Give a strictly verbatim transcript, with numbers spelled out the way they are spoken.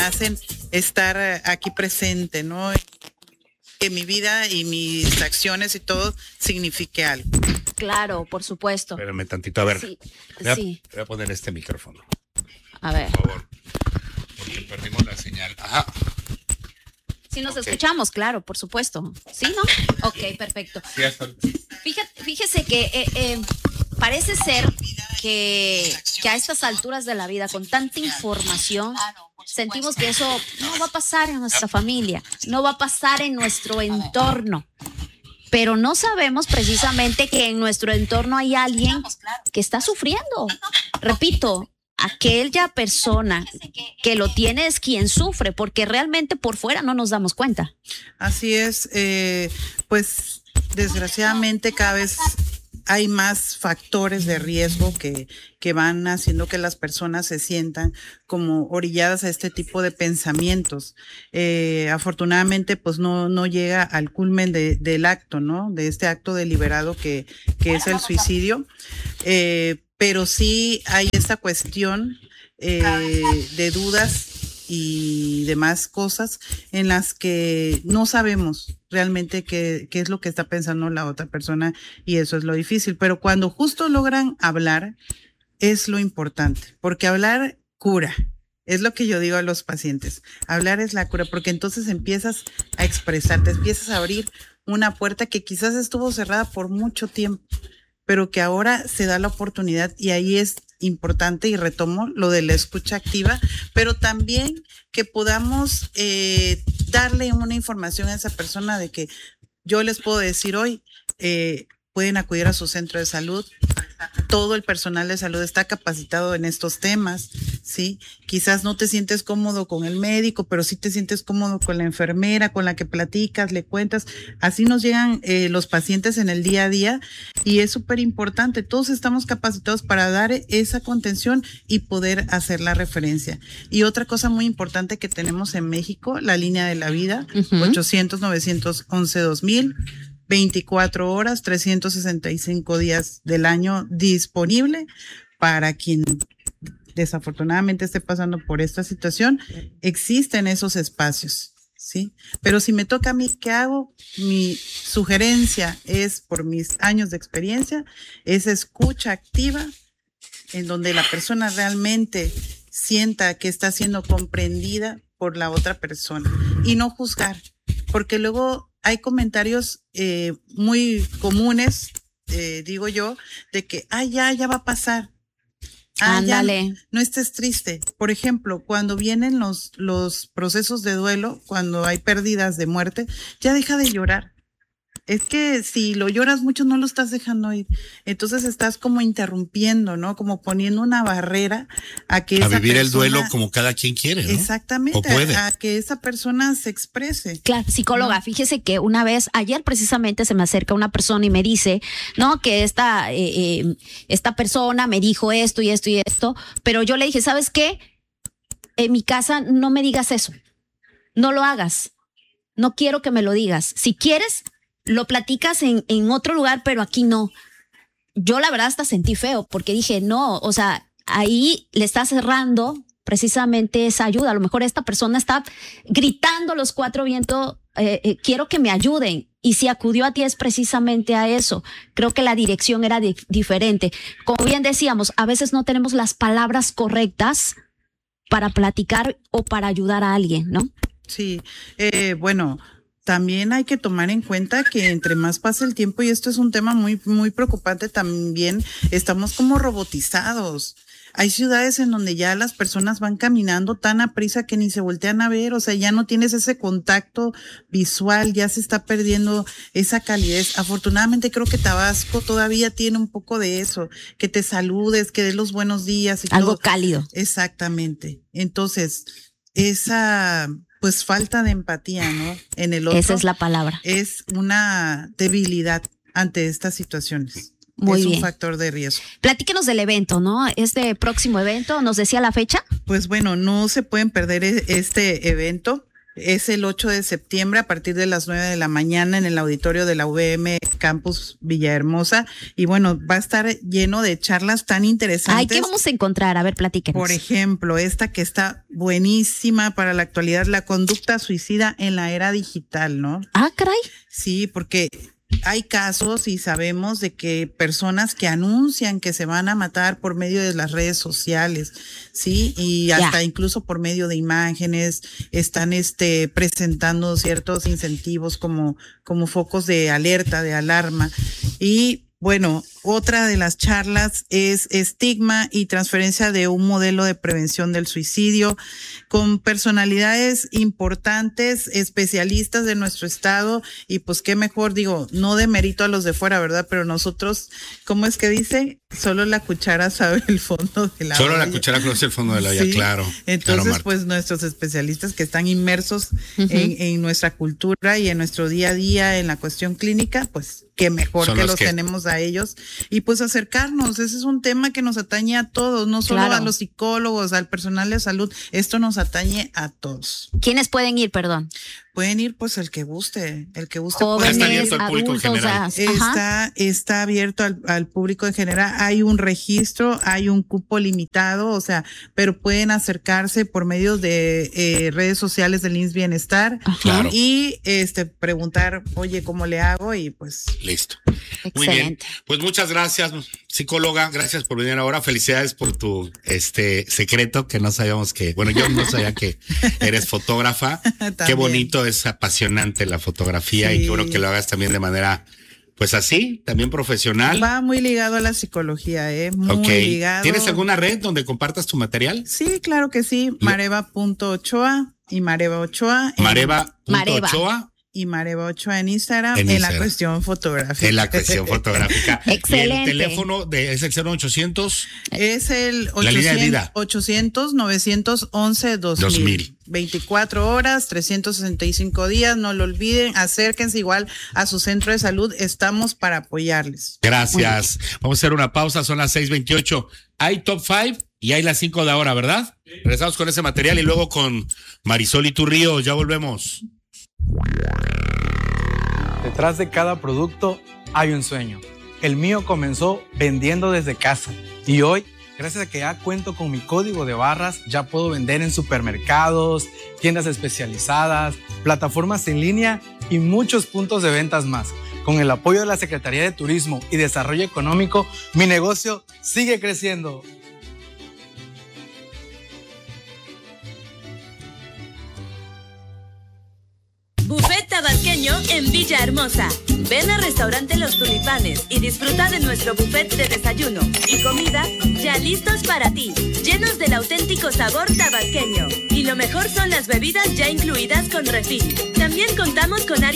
hacen estar aquí presente, ¿no? Que mi vida y mis acciones y todo signifique algo. Claro, por supuesto. Espérame tantito, a ver. Sí, voy, a, sí. voy a poner este micrófono. A ver. Por favor. Porque perdimos la señal. Ajá. Sí nos Okay. escuchamos, claro, por supuesto. ¿Sí, no? Ok, perfecto. Sí, hasta... Fíjate, fíjese que eh, eh, parece ser que, que a estas alturas de la vida, con tanta información, sentimos que eso no va a pasar en nuestra familia, no va a pasar en nuestro entorno. Pero no sabemos precisamente que en nuestro entorno hay alguien que está sufriendo. Repito, aquella persona que lo tiene es quien sufre, porque realmente por fuera no nos damos cuenta. Así es, eh, pues desgraciadamente cada vez hay más factores de riesgo que, que van haciendo que las personas se sientan como orilladas a este tipo de pensamientos. Eh, afortunadamente, pues no, no llega al culmen de, del acto, ¿no? De este acto deliberado que, que es el suicidio. Eh, pero sí hay esta cuestión eh, de dudas y demás cosas en las que no sabemos realmente qué, qué es lo que está pensando la otra persona, y eso es lo difícil. Pero cuando justo logran hablar, es lo importante, porque hablar cura. Es lo que yo digo a los pacientes. Hablar es la cura, porque entonces empiezas a expresarte, empiezas a abrir una puerta que quizás estuvo cerrada por mucho tiempo, pero que ahora se da la oportunidad, y ahí es importante, y retomo lo de la escucha activa, pero también que podamos eh, darle una información a esa persona de que yo les puedo decir hoy, eh, pueden acudir a su centro de salud. Todo el personal de salud está capacitado en estos temas, ¿sí? Quizás no te sientes cómodo con el médico, pero sí te sientes cómodo con la enfermera, con la que platicas, le cuentas. Así nos llegan eh, los pacientes en el día a día, y es súper importante. Todos estamos capacitados para dar esa contención y poder hacer la referencia. Y otra cosa muy importante que tenemos en México, la línea de la vida, uh-huh. ochocientos, novecientos once, dos mil. veinticuatro horas, trescientos sesenta y cinco días del año disponible para quien desafortunadamente esté pasando por esta situación. Existen esos espacios, ¿sí? Pero si me toca a mí, ¿qué hago? Mi sugerencia es, por mis años de experiencia, es escucha activa, en donde la persona realmente sienta que está siendo comprendida por la otra persona, y no juzgar, porque luego hay comentarios eh, muy comunes, eh, digo yo, de que, ah, ya, ya va a pasar. Ah, Ándale. Ya, no estés triste. Por ejemplo, cuando vienen los, los procesos de duelo, cuando hay pérdidas de muerte, ya deja de llorar. Es que si lo lloras mucho no lo estás dejando ir. Entonces estás como interrumpiendo, ¿no? Como poniendo una barrera a que a esa vivir persona, el duelo como cada quien quiere, ¿no? Exactamente, o puede. A, a que esa persona se exprese. Claro, psicóloga, ¿no? Fíjese que una vez, ayer precisamente se me acerca una persona y me dice, no, que esta, eh, eh, esta persona me dijo esto y esto y esto, pero yo le dije, ¿sabes qué? En mi casa no me digas eso, no lo hagas, no quiero que me lo digas. Si quieres, lo platicas en, en otro lugar, pero aquí no. Yo la verdad hasta sentí feo, porque dije, no, o sea, ahí le está cerrando precisamente esa ayuda. A lo mejor esta persona está gritando los cuatro vientos, eh, eh, quiero que me ayuden. Y si acudió a ti es precisamente a eso. Creo que la dirección era di- diferente. Como bien decíamos, a veces no tenemos las palabras correctas para platicar o para ayudar a alguien, ¿no? Sí, eh, bueno, también hay que tomar en cuenta que entre más pasa el tiempo, y esto es un tema muy, muy preocupante también, estamos como robotizados. Hay ciudades en donde ya las personas van caminando tan a prisa que ni se voltean a ver, o sea, ya no tienes ese contacto visual, ya se está perdiendo esa calidez. Afortunadamente creo que Tabasco todavía tiene un poco de eso, que te saludes, que des los buenos días y algo todo. Cálido. Exactamente. Entonces, esa pues falta de empatía, ¿no? En el otro. Esa es la palabra. Es una debilidad ante estas situaciones. Muy es bien. un factor de riesgo. Platíquenos del evento, ¿no? Este próximo evento, ¿nos decía la fecha? Pues bueno, no se pueden perder este evento. Es el ocho de septiembre a partir de las nueve de la mañana en el auditorio de la U V M Campus Villahermosa. Y bueno, va a estar lleno de charlas tan interesantes. Ay, ¿qué vamos a encontrar? A ver, platíquenos. Por ejemplo, esta que está buenísima para la actualidad, la conducta suicida en la era digital, ¿no? Ah, caray. Sí, porque hay casos y sabemos de que personas que anuncian que se van a matar por medio de las redes sociales, sí, y hasta yeah. incluso por medio de imágenes están este presentando ciertos incentivos como como focos de alerta, de alarma. Y bueno, otra de las charlas es estigma y transferencia de un modelo de prevención del suicidio con personalidades importantes, especialistas de nuestro estado y pues qué mejor, digo, no de mérito a los de fuera, ¿verdad? Pero nosotros, ¿cómo es que dice? Solo la cuchara sabe el fondo de la Solo olla. la cuchara conoce el fondo de la olla, Sí. claro. Entonces, claro, pues nuestros especialistas que están inmersos Uh-huh. en, en nuestra cultura y en nuestro día a día en la cuestión clínica, pues qué mejor Son que los los que- tenemos a ellos y pues acercarnos. Ese es un tema que nos atañe a todos, no solo Claro. a los psicólogos, al personal de salud. Esto nos atañe a todos. ¿Quiénes pueden ir, perdón? Pueden ir pues el que guste, el que guste. Jóvenes, Está abierto al público en adultos, general. ah, ajá. Está, está abierto al, al público en general. Hay un registro, hay un cupo limitado, o sea, pero pueden acercarse por medio de eh, redes sociales del I M S S Bienestar Ajá. Claro. y este preguntar, oye, ¿cómo le hago? Y pues Listo. Muy bien. Excelente. Pues muchas gracias, psicóloga. Gracias por venir ahora. Felicidades por tu este secreto que no sabíamos que, bueno, yo no sabía que eres fotógrafa. Qué También. bonito, es apasionante la fotografía Sí. y qué bueno que lo hagas también de manera, pues así, también profesional. va muy ligado a la psicología, ¿eh? Muy Ok. ligado. ¿Tienes alguna red donde compartas tu material? Sí, claro que sí. Mareva punto ochoa y Mareva Ochoa. en- Mareva punto Mareva. Ochoa Y Mareva Ochoa en Instagram, En en, la Instagram. cuestión fotográfica. en la cuestión fotográfica. Excelente. Y el teléfono de, es el cero ochocientos. Es el La línea de ochocientos, vida. ochocientos, novecientos once, dos mil. dos mil. veinticuatro horas, trescientos sesenta y cinco días, no lo olviden, acérquense igual a su centro de salud, estamos para apoyarles. Gracias. Vamos a hacer una pausa, son las seis veintiocho. Hay top five y hay las cinco de ahora, ¿verdad? Regresamos con ese material y luego con Marisol Iturrío. Ya volvemos. Detrás de cada producto hay un sueño. El mío comenzó vendiendo desde casa y hoy, gracias a que ya cuento con mi código de barras, ya puedo vender en supermercados, tiendas especializadas, plataformas en línea y muchos puntos de ventas más. Con el apoyo de la Secretaría de Turismo y Desarrollo Económico, mi negocio sigue creciendo. Buffet tabasqueño en Villahermosa. Ven al restaurante Los Tulipanes y disfruta de nuestro buffet de desayuno y comida ya listos para ti, llenos del auténtico sabor tabasqueño. Y lo mejor son las bebidas ya incluidas con refil. También contamos con área